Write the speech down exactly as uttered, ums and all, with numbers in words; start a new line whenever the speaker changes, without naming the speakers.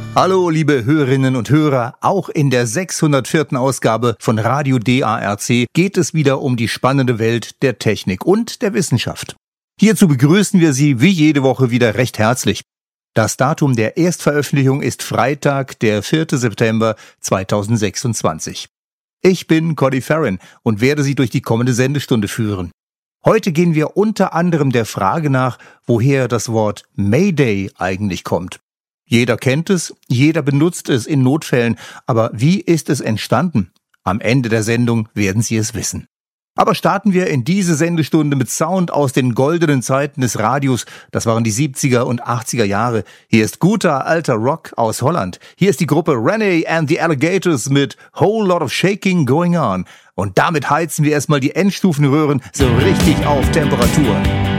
Hallo, liebe Hörerinnen und Hörer. Auch in der sechshundertvierten Ausgabe von Radio D A R C geht es wieder um die spannende Welt der Technik und der Wissenschaft. Hierzu begrüßen wir Sie wie jede Woche wieder recht herzlich. Das Datum der Erstveröffentlichung ist Freitag, der vierte September zweitausendsechsundzwanzig. Ich bin Cody Farron und werde Sie durch die kommende Sendestunde führen. Heute gehen wir unter anderem der Frage nach, woher das Wort Mayday eigentlich kommt. Jeder kennt es, jeder benutzt es in Notfällen, aber wie ist es entstanden? Am Ende der Sendung werden Sie es wissen. Aber starten wir in diese Sendestunde mit Sound aus den goldenen Zeiten des Radios. Das waren die siebziger und achtziger Jahre. Hier ist guter alter Rock aus Holland. Hier ist die Gruppe Renee and the Alligators mit Whole Lot of Shaking Going On. Und damit heizen wir erstmal die Endstufenröhren so richtig auf Temperatur.